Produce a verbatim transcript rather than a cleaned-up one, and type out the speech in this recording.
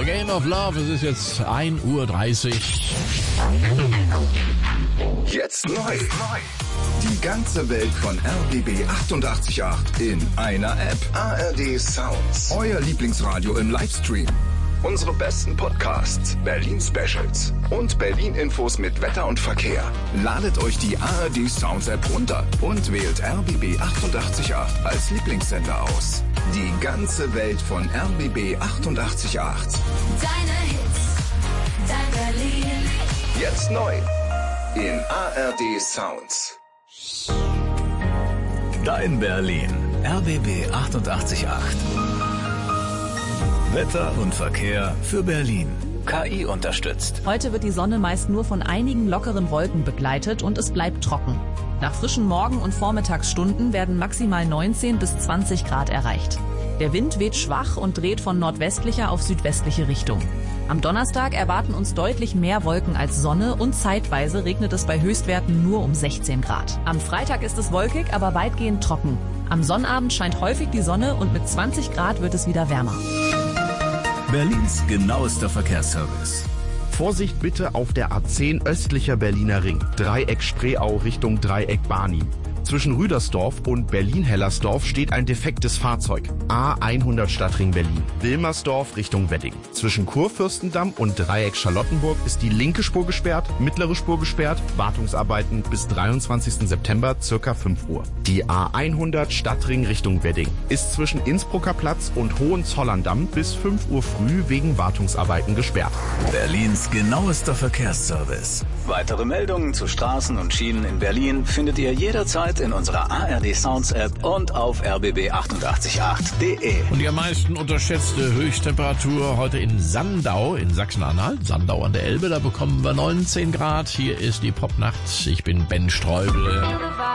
Game of Love, es ist jetzt ein Uhr dreißig. Jetzt neu. Die ganze Welt von R B B achtundachtzig Komma acht in einer App. A R D Sounds. Euer Lieblingsradio im Livestream. Unsere besten Podcasts, Berlin Specials und Berlin Infos mit Wetter und Verkehr. Ladet euch die A R D Sounds App runter und wählt R B B achtundachtzig Komma acht als Lieblingssender aus. Die ganze Welt von R B B achtundachtzig Komma acht. Deine Hits, dein Berlin. Jetzt neu in A R D Sounds. Dein Berlin. R B B achtundachtzig Komma acht. Wetter und Verkehr für Berlin. K I unterstützt. Heute wird die Sonne meist nur von einigen lockeren Wolken begleitet und es bleibt trocken. Nach frischen Morgen- und Vormittagsstunden werden maximal neunzehn bis zwanzig Grad erreicht. Der Wind weht schwach und dreht von nordwestlicher auf südwestliche Richtung. Am Donnerstag erwarten uns deutlich mehr Wolken als Sonne und zeitweise regnet es bei Höchstwerten nur um sechzehn Grad. Am Freitag ist es wolkig, aber weitgehend trocken. Am Sonnabend scheint häufig die Sonne und mit zwanzig Grad wird es wieder wärmer. Berlins genauester Verkehrsservice. Vorsicht bitte auf der A zehn östlicher Berliner Ring. Dreieck Spreeau Richtung Dreieck Barnim. Zwischen Rüdersdorf und Berlin-Hellersdorf steht ein defektes Fahrzeug. A hundert Stadtring Berlin. Wilmersdorf Richtung Wedding. Zwischen Kurfürstendamm und Dreieck Charlottenburg ist die linke Spur gesperrt, mittlere Spur gesperrt, Wartungsarbeiten bis dreiundzwanzigsten September circa fünf Uhr. Die A hundert Stadtring Richtung Wedding ist zwischen Innsbrucker Platz und Hohenzollerndamm bis fünf Uhr früh wegen Wartungsarbeiten gesperrt. Berlins genauester Verkehrsservice. Weitere Meldungen zu Straßen und Schienen in Berlin findet ihr jederzeit in unserer A R D Sounds App und auf r b b achtundachtzig Komma acht punkt d e. Und die am meisten unterschätzte Höchsttemperatur heute in Sandau in Sachsen-Anhalt. Sandau an der Elbe, da bekommen wir neunzehn Grad. Hier ist die Popnacht. Ich bin Ben Streubel.